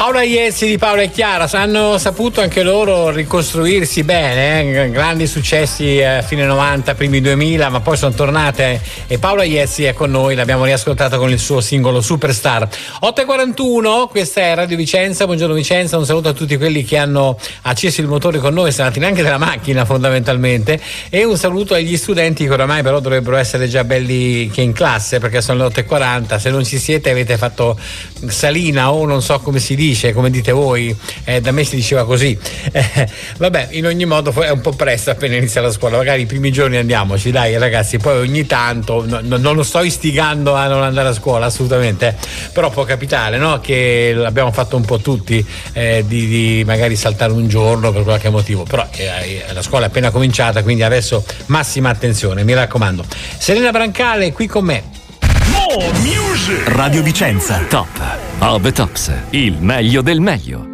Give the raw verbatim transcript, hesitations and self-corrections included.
Paola Iezzi di Paola e Chiara hanno saputo anche loro ricostruirsi bene, eh? Grandi successi a fine novanta, primi duemila, ma poi sono tornate e Paola Iezzi è con noi, l'abbiamo riascoltata con il suo singolo Superstar. otto e quarantuno, questa è Radio Vicenza, buongiorno Vicenza, un saluto a tutti quelli che hanno acceso il motore con noi, sono andati neanche della macchina fondamentalmente, e un saluto agli studenti che oramai però dovrebbero essere già belli che in classe, perché sono le otto e quaranta, se non ci siete avete fatto salina o non so come si dice, come dite voi, eh, da me si diceva così, eh, vabbè, in ogni modo è un po' presto appena inizia la scuola, magari i primi giorni andiamoci, dai ragazzi, poi ogni tanto no, no, non lo sto istigando a non andare a scuola assolutamente, però può capitare, no? Che l'abbiamo fatto un po' tutti, eh, di, di magari saltare un giorno per qualche motivo, però eh, la scuola è appena cominciata, quindi adesso massima attenzione, mi raccomando. Serena Brancale qui con me. Radio Vicenza, top of the tops, il meglio del meglio.